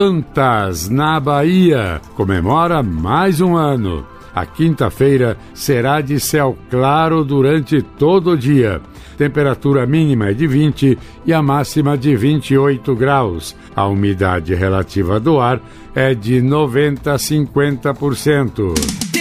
Antas, na Bahia, comemora mais um ano. A quinta-feira será de céu claro durante todo o dia. Temperatura mínima é de 20 e a máxima de 28 graus. A umidade relativa do ar é de 90 a 50%.